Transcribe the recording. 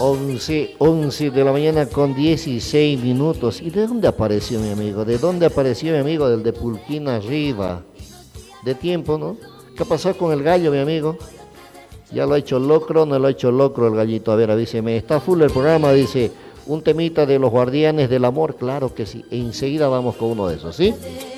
11 de la mañana con 16 minutos. ¿Y de dónde apareció mi amigo? ¿De dónde apareció mi amigo del de Pulquina arriba? De tiempo, ¿no? ¿Qué pasó con el gallo, mi amigo? ¿Ya lo ha hecho locro? No lo ha hecho locro el gallito. A ver, avíseme. Está full el programa, dice. Un temita de los guardianes del amor. Claro que sí. Enseguida vamos con uno de esos, ¿sí?